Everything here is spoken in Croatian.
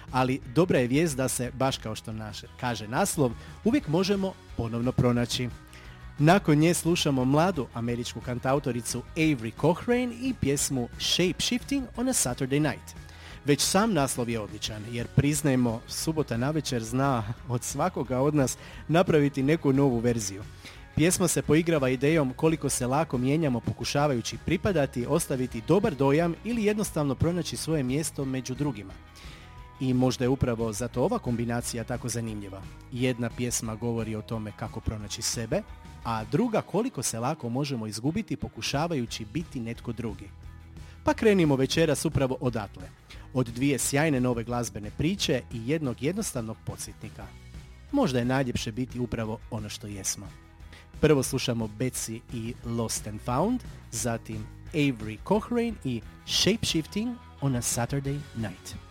ali dobra je vijest da se, baš kao što kaže naslov, uvijek možemo ponovno pronaći. Nakon nje slušamo mladu američku kantautoricu Avery Cochrane i pjesmu Shape Shifting on a Saturday Night. Već sam naslov je odličan, jer priznajmo, subota navečer zna od svakoga od nas napraviti neku novu verziju. Pjesma se poigrava idejom koliko se lako mijenjamo pokušavajući pripadati, ostaviti dobar dojam ili jednostavno pronaći svoje mjesto među drugima. I možda je upravo zato ova kombinacija tako zanimljiva. Jedna pjesma govori o tome kako pronaći sebe, a druga koliko se lako možemo izgubiti pokušavajući biti netko drugi. Pa krenimo večeras upravo odatle. Od dvije sjajne nove glazbene priče i jednog jednostavnog podsjetnika. Možda je najljepše biti upravo ono što jesmo. Prvo slušamo Betsy i Lost and Found, zatim Avery Cochrane i Shape Shifting on a Saturday Night.